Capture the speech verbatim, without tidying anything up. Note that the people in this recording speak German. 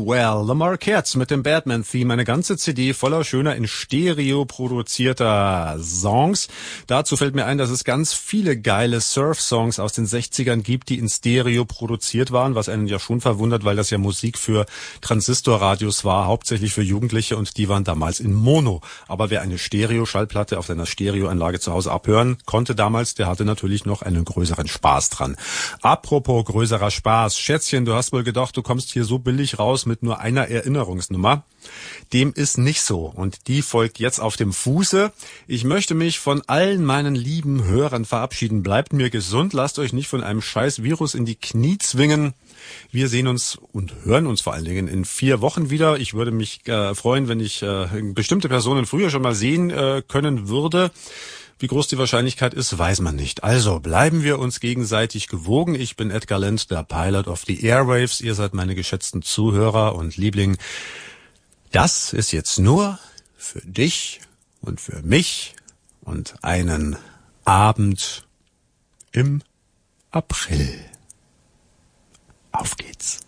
Well, The Marquettes mit dem Batman-Theme, eine ganze C D voller schöner in Stereo produzierter Songs. Dazu fällt mir ein, dass es ganz viele geile Surf-Songs aus den sechzigern gibt, die in Stereo produziert waren, was einen ja schon verwundert, weil das ja Musik für Transistorradios war, hauptsächlich für Jugendliche, und die waren damals in Mono. Aber wer eine Stereo-Schallplatte auf seiner Stereoanlage zu Hause abhören konnte damals, der hatte natürlich noch einen größeren Spaß dran. Apropos größerer Spaß, Schätzchen, du hast wohl gedacht, du kommst hier so billig raus mit nur einer Erinnerungsnummer. Dem ist nicht so, und die folgt jetzt auf dem Fuße. Ich möchte mich von allen meinen lieben Hörern verabschieden. Bleibt mir gesund, lasst euch nicht von einem scheiß Virus in die Knie zwingen. Wir sehen uns und hören uns vor allen Dingen in vier Wochen wieder. Ich würde mich äh, freuen, wenn ich äh, bestimmte Personen früher schon mal sehen äh, können würde. Wie groß die Wahrscheinlichkeit ist, weiß man nicht. Also bleiben wir uns gegenseitig gewogen. Ich bin Edgar Lenz, der Pilot of the Airwaves. Ihr seid meine geschätzten Zuhörer und Liebling. Das ist jetzt nur für dich und für mich und einen Abend im April. Auf geht's.